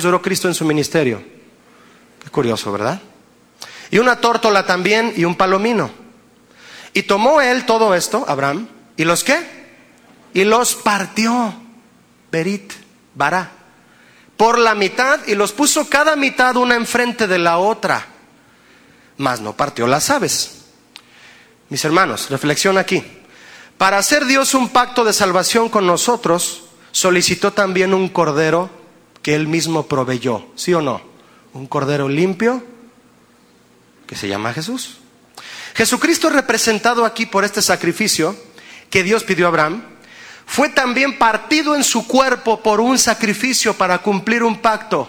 duró Cristo en su ministerio? Qué curioso, ¿verdad? Y una tórtola también y un palomino. Y tomó él todo esto, Abraham, ¿y los qué? Y los partió, berit, bará, por la mitad, y los puso cada mitad una enfrente de la otra, mas no partió las aves. Mis hermanos, reflexión aquí. Para hacer Dios un pacto de salvación con nosotros, solicitó también un cordero que Él mismo proveyó, ¿sí o no? Un cordero limpio que se llama Jesús. Jesucristo, representado aquí por este sacrificio que Dios pidió a Abraham, fue también partido en su cuerpo por un sacrificio para cumplir un pacto.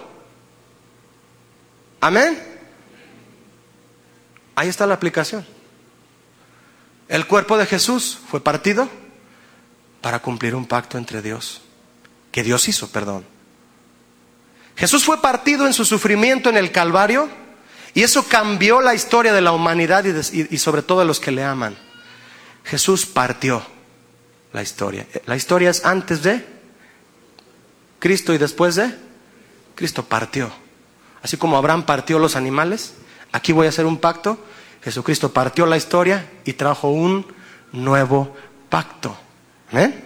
¿Amén? Ahí está la aplicación. El cuerpo de Jesús fue partido para cumplir un pacto entre Dios, que Dios hizo, perdón. Jesús fue partido en su sufrimiento en el Calvario, y eso cambió la historia de la humanidad y sobre todo de los que le aman. Jesús partió la historia. La historia es antes de Cristo y después de Cristo. Partió. Así como Abraham partió los animales, aquí voy a hacer un pacto. Jesucristo partió la historia y trajo un nuevo pacto. ¿Amén?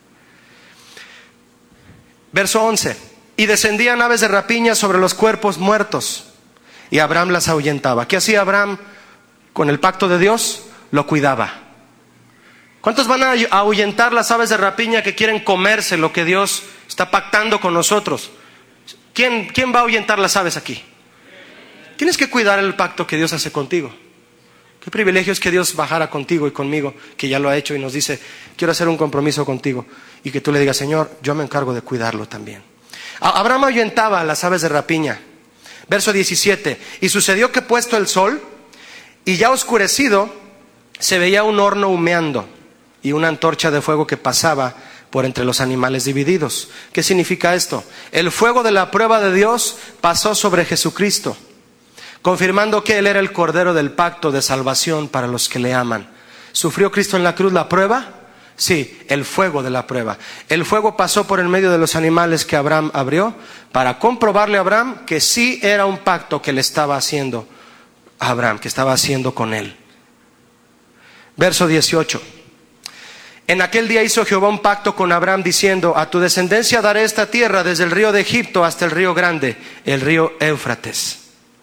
Verso 11. Y descendían aves de rapiña sobre los cuerpos muertos, y Abraham las ahuyentaba. ¿Qué hacía Abraham con el pacto de Dios? Lo cuidaba. ¿Cuántos van a ahuyentar las aves de rapiña que quieren comerse lo que Dios está pactando con nosotros? ¿Quién va a ahuyentar las aves aquí? Tienes que cuidar el pacto que Dios hace contigo. Qué privilegio es que Dios bajara contigo y conmigo, que ya lo ha hecho y nos dice, quiero hacer un compromiso contigo, y que tú le digas, Señor, yo me encargo de cuidarlo también. Abraham ahuyentaba a las aves de rapiña. Verso 17. Y sucedió que puesto el sol y ya oscurecido, se veía un horno humeando y una antorcha de fuego que pasaba por entre los animales divididos. ¿Qué significa esto? El fuego de la prueba de Dios pasó sobre Jesucristo, confirmando que Él era el Cordero del pacto de salvación para los que le aman. ¿Sufrió Cristo en la cruz la prueba? Sí, el fuego de la prueba. El fuego pasó por el medio de los animales que Abraham abrió para comprobarle a Abraham que sí era un pacto que le estaba haciendo a Abraham, que estaba haciendo con él. Verso 18. En aquel día hizo Jehová un pacto con Abraham diciendo, a tu descendencia daré esta tierra desde el río de Egipto hasta el río grande, el río Éufrates.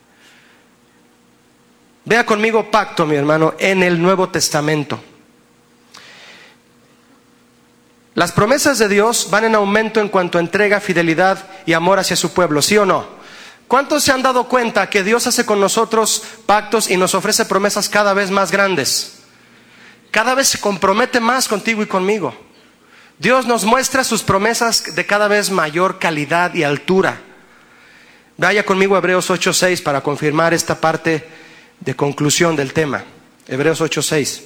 Vea conmigo pacto, mi hermano, en el Nuevo Testamento. Las promesas de Dios van en aumento en cuanto a entrega, fidelidad y amor hacia su pueblo, ¿sí o no? ¿Cuántos se han dado cuenta que Dios hace con nosotros pactos y nos ofrece promesas cada vez más grandes? Cada vez se compromete más contigo y conmigo. Dios nos muestra sus promesas de cada vez mayor calidad y altura. Vaya conmigo a Hebreos 8:6 para confirmar esta parte de conclusión del tema. Hebreos 8:6.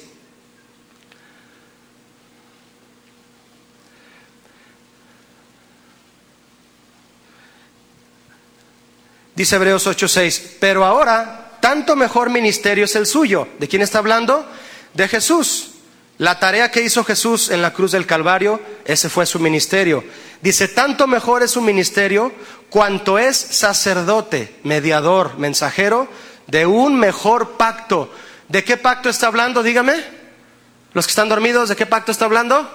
Dice Hebreos 8:6, pero ahora tanto mejor ministerio es el suyo. ¿De quién está hablando? De Jesús. La tarea que hizo Jesús en la cruz del Calvario, ese fue su ministerio. Dice, tanto mejor es su ministerio cuanto es sacerdote, mediador, mensajero de un mejor pacto. ¿De qué pacto está hablando? Dígame. Los que están dormidos, ¿de qué pacto está hablando?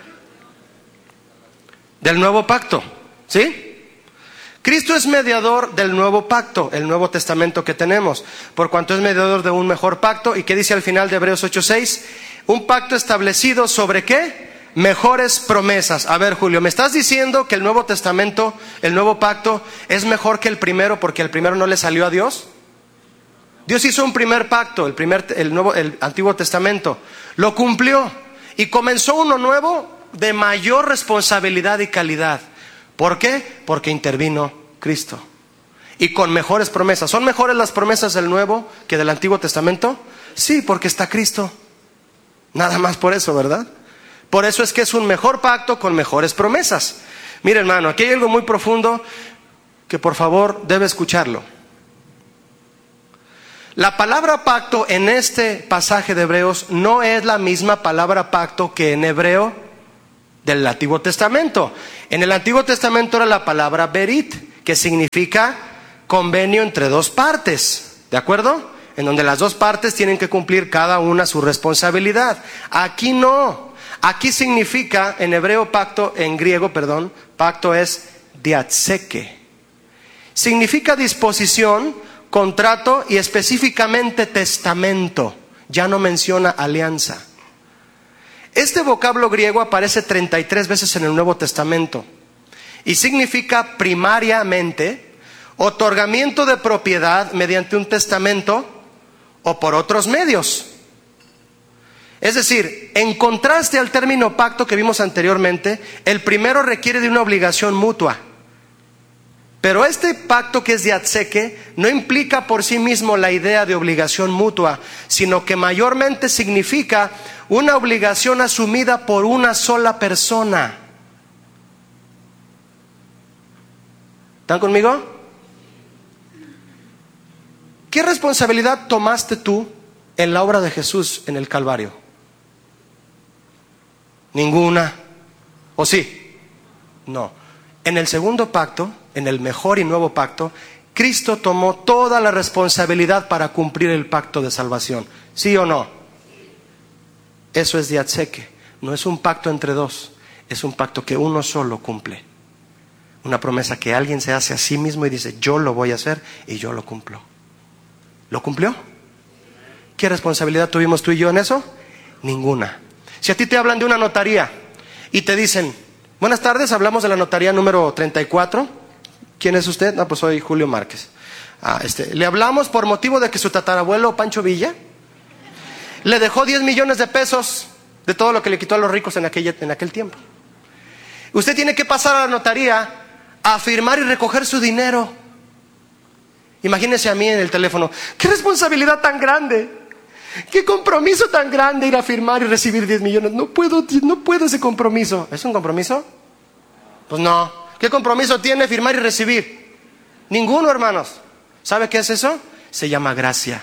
Del nuevo pacto, ¿sí? Cristo es mediador del nuevo pacto, el Nuevo Testamento que tenemos, por cuanto es mediador de un mejor pacto. ¿Y qué dice al final de Hebreos 8:6? Un pacto establecido sobre ¿qué? Mejores promesas. A ver, Julio, ¿me estás diciendo que el Nuevo Testamento, el nuevo pacto, es mejor que el primero porque el primero no le salió a Dios? Dios hizo un primer pacto, el Antiguo Testamento, lo cumplió y comenzó uno nuevo de mayor responsabilidad y calidad. ¿Por qué? Porque intervino Cristo. Y con mejores promesas. ¿Son mejores las promesas del Nuevo que del Antiguo Testamento? Sí, porque está Cristo. Nada más por eso, ¿verdad? Por eso es que es un mejor pacto con mejores promesas. Mira, hermano, aquí hay algo muy profundo que por favor debe escucharlo. La palabra pacto en este pasaje de Hebreos no es la misma palabra pacto que en hebreo del Antiguo Testamento. En el Antiguo Testamento era la palabra berit, que significa convenio entre dos partes, ¿de acuerdo? En donde las dos partes tienen que cumplir cada una su responsabilidad. Aquí no. Aquí significa, en hebreo pacto, en griego, perdón, pacto es diatseke. Significa disposición, contrato y específicamente testamento. Ya no menciona alianza. Este vocablo griego aparece 33 veces en el Nuevo Testamento y significa primariamente otorgamiento de propiedad mediante un testamento o por otros medios. Es decir, en contraste al término pacto que vimos anteriormente, el primero requiere de una obligación mutua. Pero este pacto que es diatseke no implica por sí mismo la idea de obligación mutua, sino que mayormente significa una obligación asumida por una sola persona. ¿Están conmigo? ¿Qué responsabilidad tomaste tú en la obra de Jesús en el Calvario? Ninguna. ¿O sí? No. En el segundo pacto, en el mejor y nuevo pacto, Cristo tomó toda la responsabilidad para cumplir el pacto de salvación. ¿Sí o no? Eso es diatseke. No es un pacto entre dos, es un pacto que uno solo cumple. Una promesa que alguien se hace a sí mismo y dice, yo lo voy a hacer y yo lo cumplo. ¿Lo cumplió? ¿Qué responsabilidad tuvimos tú y yo en eso? Ninguna. Si a ti te hablan de una notaría y te dicen, buenas tardes, hablamos de la notaría número 34. ¿Quién es usted? No, pues soy Julio Márquez. Le hablamos por motivo de que su tatarabuelo Pancho Villa le dejó 10 millones de pesos de todo lo que le quitó a los ricos en aquel tiempo. Usted tiene que pasar a la notaría a firmar y recoger su dinero. Imagínese a mí en el teléfono, qué responsabilidad tan grande, qué compromiso tan grande ir a firmar y recibir 10 millones. No puedo ese compromiso. ¿Es un compromiso? Pues no. ¿Qué compromiso tiene firmar y recibir? Ninguno, hermanos. ¿Sabe qué es eso? Se llama gracia.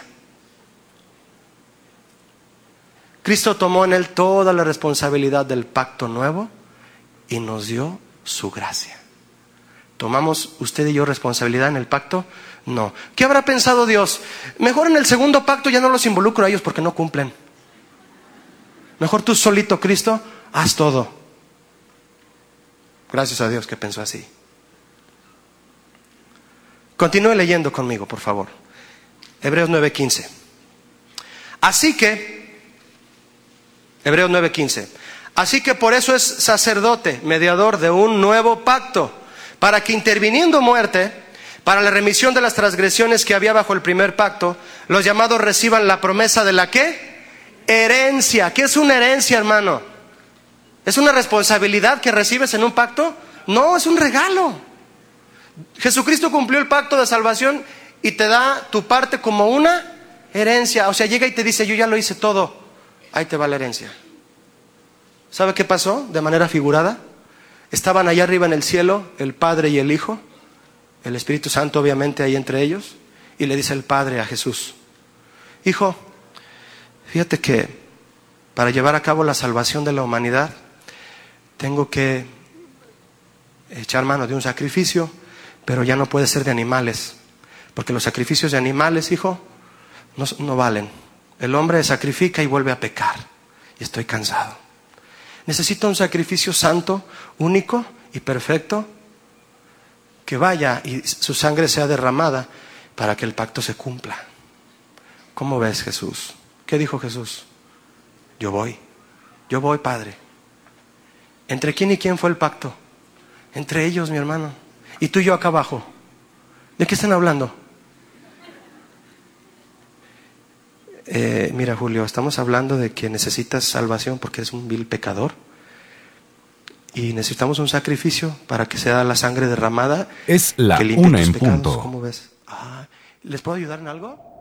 Cristo tomó en él toda la responsabilidad del pacto nuevo y nos dio su gracia. ¿Tomamos usted y yo responsabilidad en el pacto? No. ¿Qué habrá pensado Dios? Mejor en el segundo pacto ya no los involucro a ellos porque no cumplen. Mejor tú solito, Cristo, haz todo. Gracias a Dios que pensó así. Continúe leyendo conmigo, por favor. Hebreos 9:15. Así que, Hebreos 9:15. Así que por eso es sacerdote, mediador de un nuevo pacto, para que interviniendo muerte, para la remisión de las transgresiones que había bajo el primer pacto, los llamados reciban la promesa de la ¿qué? Herencia. ¿Qué es una herencia, hermano? ¿Es una responsabilidad que recibes en un pacto? No, es un regalo. Jesucristo cumplió el pacto de salvación y te da tu parte como una herencia. O sea, llega y te dice, yo ya lo hice todo, ahí te va la herencia. ¿Sabe qué pasó de manera figurada? Estaban allá arriba en el cielo el Padre y el Hijo, el Espíritu Santo obviamente ahí entre ellos, y le dice el Padre a Jesús, Hijo, fíjate que para llevar a cabo la salvación de la humanidad tengo que echar mano de un sacrificio, pero ya no puede ser de animales, porque los sacrificios de animales, hijo, no valen. El hombre sacrifica y vuelve a pecar, y estoy cansado. Necesito un sacrificio santo, único y perfecto, que vaya y su sangre sea derramada para que el pacto se cumpla. ¿Cómo ves, Jesús? ¿Qué dijo Jesús? Yo voy, Padre. ¿Entre quién y quién fue el pacto? Entre ellos, mi hermano. Y tú y yo acá abajo. ¿De qué están hablando? Mira, Julio, estamos hablando de que necesitas salvación porque eres un vil pecador. Y necesitamos un sacrificio para que sea la sangre derramada. Es la que limpie 1 tus en pecados. punto. ¿Cómo ves? ¿Les puedo ayudar en algo?